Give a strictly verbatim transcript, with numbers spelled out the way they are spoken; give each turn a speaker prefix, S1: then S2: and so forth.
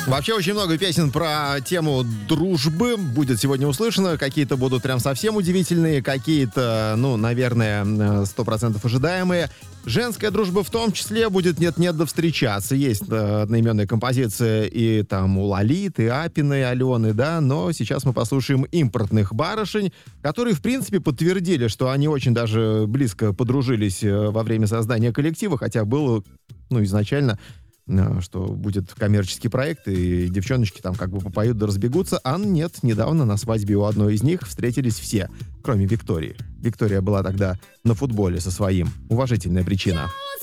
S1: Вообще очень много песен про тему дружбы будет сегодня услышано. Какие-то будут прям совсем удивительные, какие-то, ну, наверное, сто процентов ожидаемые. Женская дружба в том числе будет нет-нет да встречаться. Есть э, одноименная композиция и там у Лолиты, и Апиной, Алены, да, но сейчас мы послушаем импортных барышень, которые, в принципе, подтвердили, что они очень даже близко подружились э, во время создания коллектива, хотя было, ну, изначально, э, что будет коммерческий проект, и девчоночки там как бы попоют да разбегутся, а нет, недавно на свадьбе у одной из них встретились все, кроме Виктории. Виктория была тогда на футболе со своим. Уважительная причина.